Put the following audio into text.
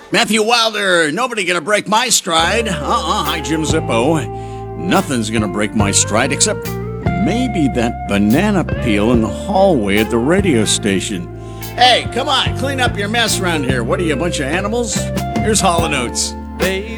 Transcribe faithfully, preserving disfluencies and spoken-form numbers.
Matthew Wilder, nobody gonna break my stride. Uh-uh, hi, Jim Zippo. Nothing's gonna break my stride except maybe that banana peel in the hallway at the radio station. Hey, come on, clean up your mess around here. What are you, a bunch of animals? Here's Hall and Oates. Baby.